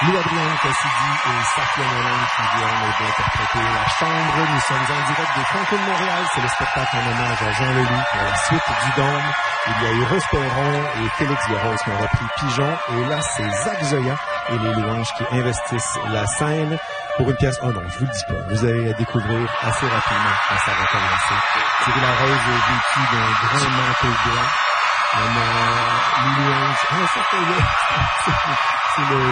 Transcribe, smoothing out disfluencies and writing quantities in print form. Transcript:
Louis-Adrien Cassidy et Safia Nolin qui viennent d'interpréter La Chambre. Nous sommes en direct des Franco de Montréal. C'est le spectacle en hommage à Jean Leloup pour la suite du Dôme. Il y a eu Rose Perron et Félix Guéros qui ont repris Pigeon. Et là, c'est Zach Zoya et les Louanges qui investissent la scène pour une pièce. Oh non, je vous le dis pas. Vous allez la découvrir assez rapidement quand ça va commencer. Thierry Larose est vêtu d'un grand manteau blanc. On a les Louanges. Ah, ça fait c'est le